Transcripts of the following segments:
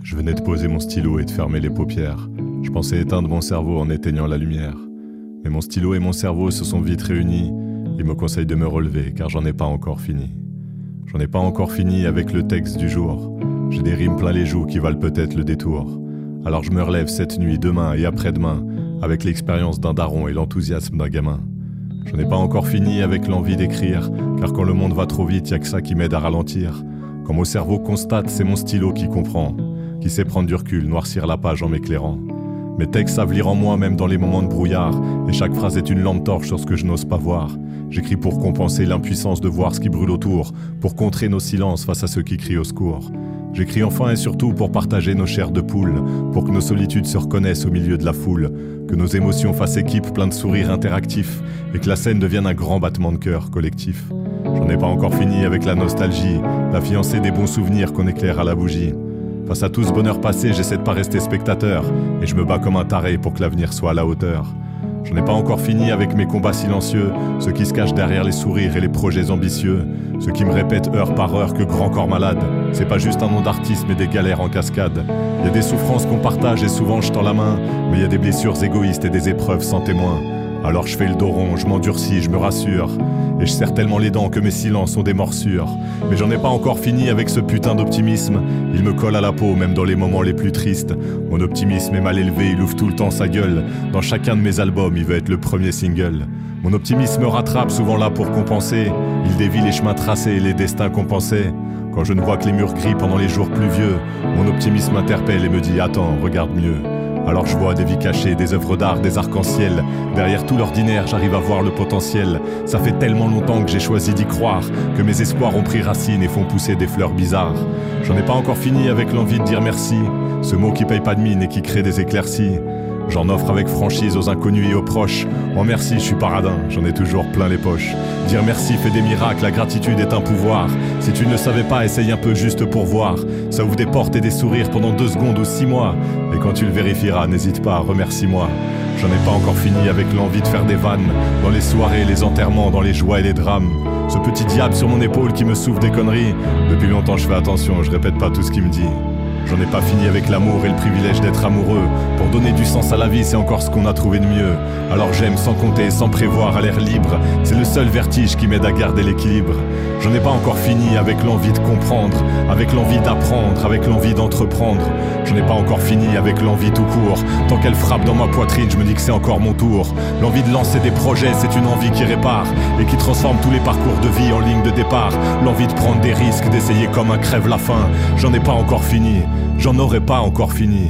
Je venais de poser mon stylo et de fermer les paupières. Je pensais éteindre mon cerveau en éteignant la lumière. Mais mon stylo et mon cerveau se sont vite réunis. Ils me conseillent de me relever car j'en ai pas encore fini. J'en ai pas encore fini avec le texte du jour. J'ai des rimes plein les joues qui valent peut-être le détour. Alors je me relève cette nuit, demain et après-demain, avec l'expérience d'un daron et l'enthousiasme d'un gamin. Je n'ai pas encore fini avec l'envie d'écrire, car quand le monde va trop vite, y a que ça qui m'aide à ralentir. Quand mon cerveau constate, c'est mon stylo qui comprend, qui sait prendre du recul, noircir la page en m'éclairant. Mes textes savent lire en moi, même dans les moments de brouillard, et chaque phrase est une lampe torche sur ce que je n'ose pas voir. J'écris pour compenser l'impuissance de voir ce qui brûle autour, pour contrer nos silences face à ceux qui crient au secours. J'écris enfin et surtout pour partager nos chairs de poule, pour que nos solitudes se reconnaissent au milieu de la foule, que nos émotions fassent équipe plein de sourires interactifs, et que la scène devienne un grand battement de cœur collectif. J'en ai pas encore fini avec la nostalgie, la fiancée des bons souvenirs qu'on éclaire à la bougie. Face à tout ce bonheur passé, j'essaie de pas rester spectateur, et je me bats comme un taré pour que l'avenir soit à la hauteur. J'en ai pas encore fini avec mes combats silencieux, ceux qui se cachent derrière les sourires et les projets ambitieux, ceux qui me répètent heure par heure que Grand Corps Malade, c'est pas juste un nom d'artiste mais des galères en cascade. Y a des souffrances qu'on partage et souvent je tends la main, mais y a des blessures égoïstes et des épreuves sans témoin. Alors je fais le dos rond, je m'endurcis, je me rassure, et je serre tellement les dents que mes silences sont des morsures. Mais j'en ai pas encore fini avec ce putain d'optimisme, il me colle à la peau même dans les moments les plus tristes. Mon optimisme est mal élevé, il ouvre tout le temps sa gueule, dans chacun de mes albums il veut être le premier single. Mon optimisme me rattrape, souvent là pour compenser, il dévie les chemins tracés et les destins qu'on pensait. Quand je ne vois que les murs gris pendant les jours pluvieux, mon optimisme m'interpelle et me dit « Attends, regarde mieux ». Alors je vois des vies cachées, des œuvres d'art, des arcs-en-ciel. Derrière tout l'ordinaire, j'arrive à voir le potentiel. Ça fait tellement longtemps que j'ai choisi d'y croire, que mes espoirs ont pris racine et font pousser des fleurs bizarres. J'en ai pas encore fini avec l'envie de dire merci, ce mot qui paye pas de mine et qui crée des éclaircies. J'en offre avec franchise aux inconnus et aux proches. Oh merci, je suis paradin, j'en ai toujours plein les poches. Dire merci fait des miracles, la gratitude est un pouvoir. Si tu ne le savais pas, essaye un peu juste pour voir. Ça ouvre des portes et des sourires pendant 2 secondes ou 6 mois. Et quand tu le vérifieras, n'hésite pas, remercie-moi. J'en ai pas encore fini avec l'envie de faire des vannes, dans les soirées, les enterrements, dans les joies et les drames. Ce petit diable sur mon épaule qui me souffle des conneries. Depuis longtemps je fais attention, je répète pas tout ce qu'il me dit. J'en ai pas fini avec l'amour et le privilège d'être amoureux. Pour donner du sens à la vie, c'est encore ce qu'on a trouvé de mieux. Alors j'aime sans compter, sans prévoir, à l'air libre. C'est le seul vertige qui m'aide à garder l'équilibre. J'en ai pas encore fini avec l'envie de comprendre, avec l'envie d'apprendre, avec l'envie d'entreprendre. J'en ai pas encore fini avec l'envie tout court. Tant qu'elle frappe dans ma poitrine, je me dis que c'est encore mon tour. L'envie de lancer des projets, c'est une envie qui répare et qui transforme tous les parcours de vie en ligne de départ. L'envie de prendre des risques, d'essayer comme un crève la faim. J'en ai pas encore fini. J'en aurais pas encore fini,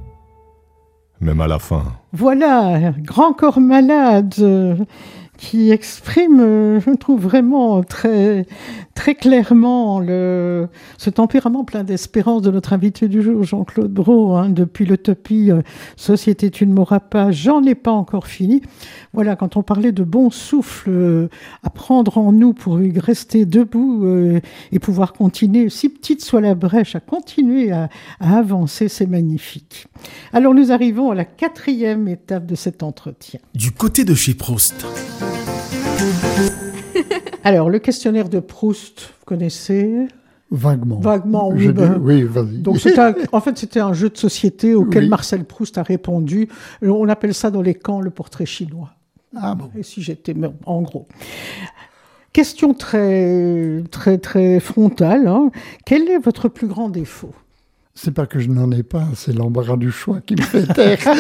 même à la fin. Voilà, Grand Corps Malade, qui exprime, je trouve vraiment très, très clairement ce tempérament plein d'espérance de notre invité du jour, Jean-Claude Brault, depuis l'utopie Société tu ne mourras pas, j'en ai pas encore fini. Voilà, quand on parlait de bon souffle à prendre en nous pour rester debout et pouvoir continuer, si petite soit la brèche, à continuer à avancer, c'est magnifique. Alors nous arrivons à la 4e étape de cet entretien. Du côté de chez Proust. Alors, le questionnaire de Proust, vous connaissez ? Vaguement. Vaguement, oui. Oui, vas-y. Donc, c'était un jeu de société auquel Marcel Proust a répondu. On appelle ça dans les camps le portrait chinois. Ah bon. Et si j'étais, en gros. Question très, très, très frontale. Quel est votre plus grand défaut ? C'est pas que je n'en ai pas, c'est l'embarras du choix qui me fait taire.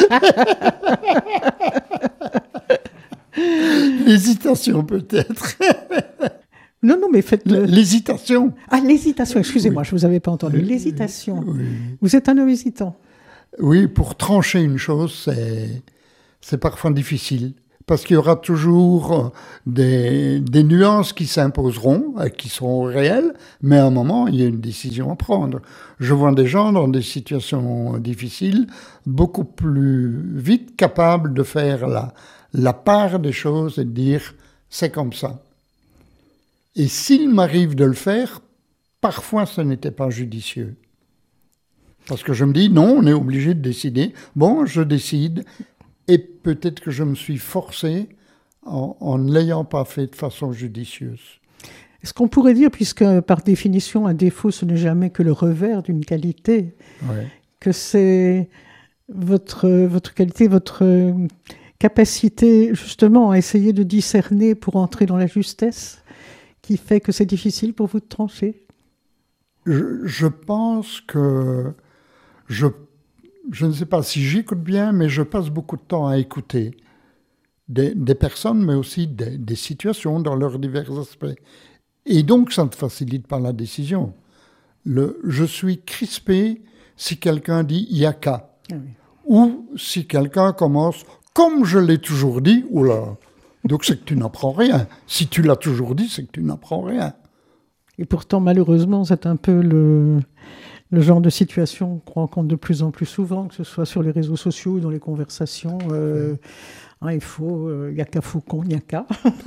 L'hésitation peut-être. Non, mais faites-le. L'hésitation. Ah, l'hésitation, excusez-moi, je ne vous avais pas entendu. L'hésitation. Oui. Vous êtes un homme hésitant. Oui, pour trancher une chose, c'est parfois difficile. Parce qu'il y aura toujours des nuances qui s'imposeront, qui seront réelles, mais à un moment, il y a une décision à prendre. Je vois des gens dans des situations difficiles, beaucoup plus vite capables de faire la part des choses et de dire « c'est comme ça ». Et s'il m'arrive de le faire, parfois ce n'était pas judicieux. Parce que je me dis « non, on est obligé de décider ». Bon, je décide. Et peut-être que je me suis forcé en ne l'ayant pas fait de façon judicieuse. Est-ce qu'on pourrait dire, puisque par définition, un défaut, ce n'est jamais que le revers d'une qualité, que c'est votre qualité, votre capacité justement à essayer de discerner pour entrer dans la justesse qui fait que c'est difficile pour vous de trancher? Je pense que je ne sais pas si j'écoute bien, mais je passe beaucoup de temps à écouter des personnes, mais aussi des situations dans leurs divers aspects. Et donc, ça ne facilite pas la décision. Je suis crispé si quelqu'un dit « yaka ». Ou si quelqu'un commence « comme je l'ai toujours dit », oula, donc c'est que tu n'apprends rien. Si tu l'as toujours dit, c'est que tu n'apprends rien. Et pourtant, malheureusement, c'est un peu le genre de situation qu'on rencontre de plus en plus souvent, que ce soit sur les réseaux sociaux ou dans les conversations. Il faut yaka faucon, yaka.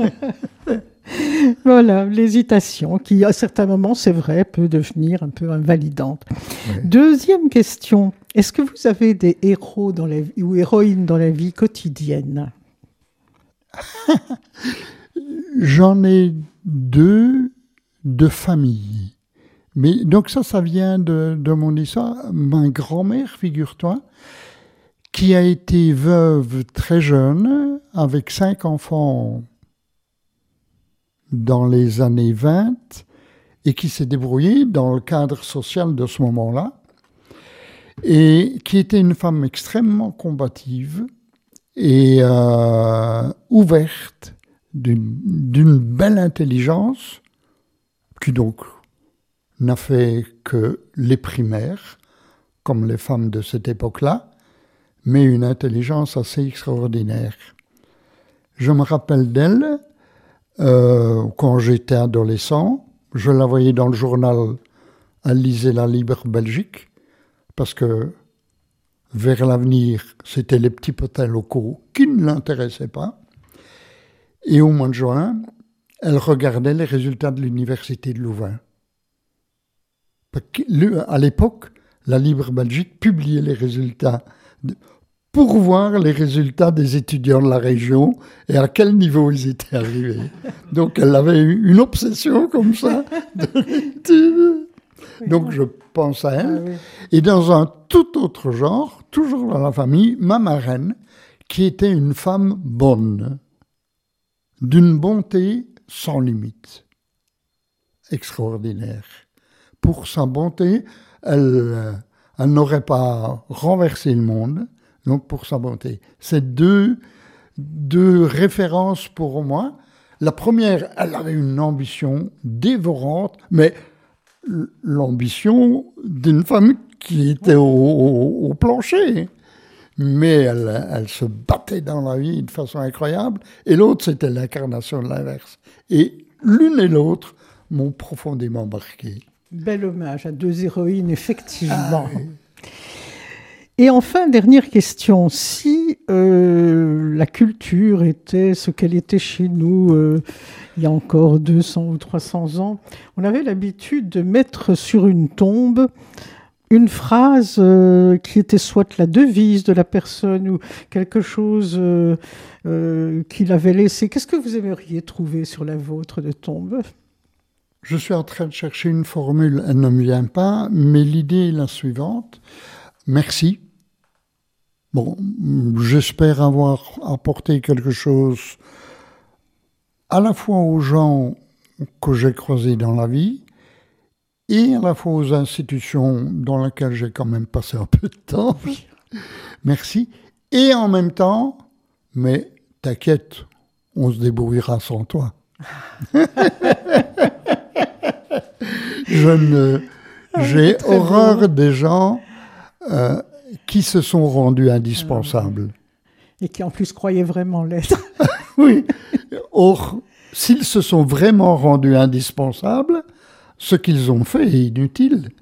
Voilà, l'hésitation qui, à certains moments, c'est vrai, peut devenir un peu invalidante. Oui. Deuxième question, est-ce que vous avez des héros ou héroïnes dans la vie quotidienne? J'en ai deux de famille. Mais donc ça vient de mon histoire. Ma grand-mère, figure-toi, qui a été veuve très jeune, avec 5 enfants dans les années 20, et qui s'est débrouillée dans le cadre social de ce moment-là, et qui était une femme extrêmement combative et ouverte, d'une belle intelligence, qui donc n'a fait que les primaires, comme les femmes de cette époque-là, mais une intelligence assez extraordinaire. Je me rappelle d'elle, quand j'étais adolescent, je la voyais dans le journal, elle lisait La Libre Belgique, parce que vers l'avenir, c'était les petits potins locaux qui ne l'intéressaient pas. Et au mois de juin, elle regardait les résultats de l'université de Louvain. À l'époque, La Libre Belgique publiait les résultats pour voir les résultats des étudiants de la région et à quel niveau ils étaient arrivés. Donc elle avait une obsession comme ça de l'étude. Donc je pense à elle. Ah, oui. Et dans un tout autre genre, toujours dans la famille, ma marraine, qui était une femme bonne, d'une bonté sans limite, extraordinaire. Pour sa bonté, elle n'aurait pas renversé le monde, donc pour sa bonté. C'est deux références pour moi. La première, elle avait une ambition dévorante, mais l'ambition d'une femme qui était au plancher. Mais elle se battait dans la vie de façon incroyable. Et l'autre, c'était l'incarnation de l'inverse. Et l'une et l'autre m'ont profondément marqué. Bel hommage à deux héroïnes, effectivement. Ah, oui. Et enfin, dernière question. Si la culture était ce qu'elle était chez nous il y a encore 200 ou 300 ans, on avait l'habitude de mettre sur une tombe une phrase qui était soit la devise de la personne ou quelque chose qu'il avait laissé. Qu'est-ce que vous aimeriez trouver sur la vôtre de tombe ? Je suis en train de chercher une formule, elle ne me vient pas, mais l'idée est la suivante. Merci. Bon, j'espère avoir apporté quelque chose à la fois aux gens que j'ai croisés dans la vie et à la fois aux institutions dans lesquelles j'ai quand même passé un peu de temps. Merci. Et en même temps, mais t'inquiète, on se débrouillera sans toi. J'ai horreur des gens qui se sont rendus indispensables. Et qui en plus croyaient vraiment l'être. Oui. Or, s'ils se sont vraiment rendus indispensables, ce qu'ils ont fait est inutile.